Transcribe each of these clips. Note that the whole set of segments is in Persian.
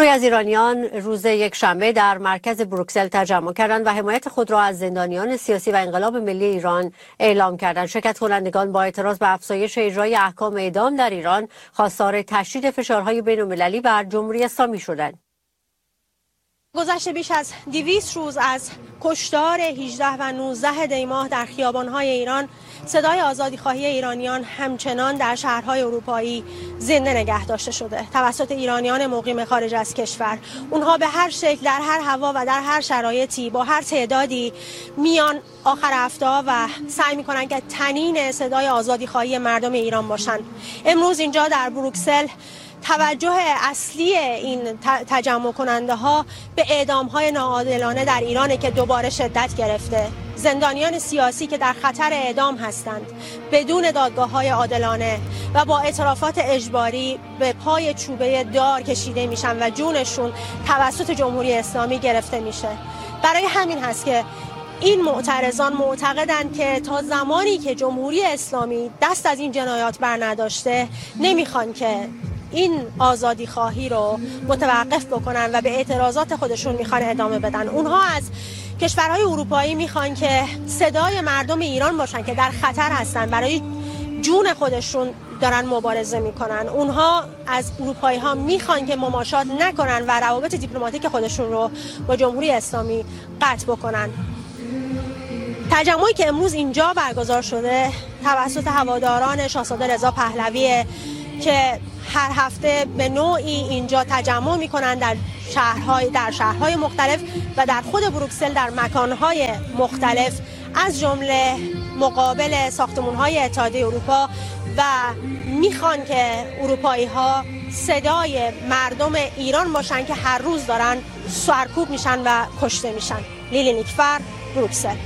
گروهی از ایرانیان روز یکشنبه در مرکز بروکسل تجمع کردند و حمایت خود را از زندانیان سیاسی و انقلاب ملی ایران اعلام کردند. شرکت کنندگان با اعتراض به افزایش اجرای احکام اعدام در ایران خواستار تشدید فشارهای بین‌المللی بر جمهوری اسلامی شدند. گذشته بیش از 200 روز از کشتار 18 و 19 دی ماه در خیابان‌های ایران، صدای آزادیخواهی ایرانیان همچنان در شهرهای اروپایی زنده نگه داشته شده توسط ایرانیان مقیم خارج از کشور. اونها به هر شکل، در هر هوا و در هر شرایطی، با هر تعدادی میان آخر هفته و سعی میکنن که تنین صدای آزادیخواهی مردم ایران باشن. امروز اینجا در بروکسل توجه اصلی این تجمع کننده ها به اعدام های ناعادلانه در ایرانه که دوباره شدت گرفته. زندانیان سیاسی که در خطر اعدام هستند بدون دادگاه های عادلانه و با اعترافات اجباری به پای چوبه دار کشیده میشن و جونشون توسط جمهوری اسلامی گرفته میشه. برای همین هست که این معترضان معتقدند که تا زمانی که جمهوری اسلامی دست از این جنایات بر نداشته، نمیخوان که این آزادی خواهی رو متوقف بکنن و به اعتراضات خودشون میخوان ادامه بدن. اونها از کشورهای اروپایی میخوان که صدای مردم ایران باشن که در خطر هستن، برای جون خودشون دارن مبارزه میکنن. اونها از اروپایی ها میخوان که مماشات نکنن و روابط دیپلماتیک خودشون رو با جمهوری اسلامی قطع بکنن. تجمعی که امروز اینجا برگزار شده توسط هواداران شاهزاده رضا پهلوی که هر هفته به نوعی اینجا تجمع میکنن در شهرهای مختلف و در خود بروکسل در مکانهای مختلف، از جمله مقابل ساختمان‌های اتحادیه اروپا، و میخوان که اروپایی ها صدای مردم ایران باشن که هر روز دارن سرکوب میشن و کشته میشن. لیلی نیکفر، بروکسل.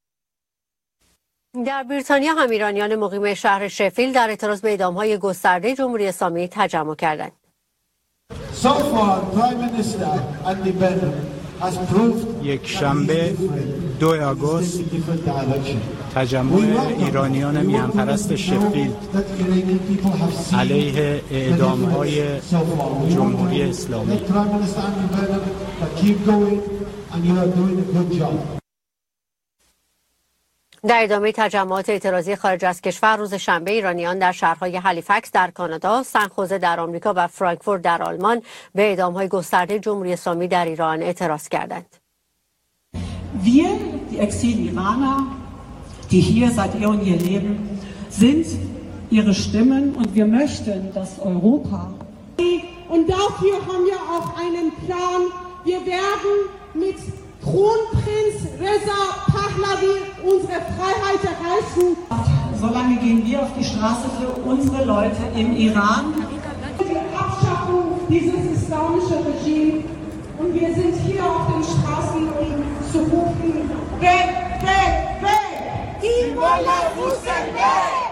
در بریتانیا هم ایرانیان مقیم شهر شفیلد در اعتراض به اعدام‌های گسترده جمهوری اسلامی تجمع کردند. یکشنبه 2 آگوست تجمع ایرانیان میهن‌پرست شفیلد علیه اعدام‌های جمهوری اسلامی. در ادامه تجمعات اعتراضی خارج از کشور، روز شنبه ایرانیان در شهرهای هالیفکس در کانادا، سن خوزه در آمریکا و فرانکفورت در آلمان به اعدام‌های گسترده جمهوری اسلامی در ایران اعتراض کردند. Wir, die Exil-Iraner, die hier seit eh und je leben, sind ihre Stimmen und wir möchten, dass Europa. Und dafür haben wir auch einen Plan. Wir werden mit Kronprinz Reza Pahlavi unsere Freiheit erreichen. Solange gehen wir auf die Straße für unsere Leute im Iran. Die Abschaffung dieses islamischen Regimes. Und wir sind hier auf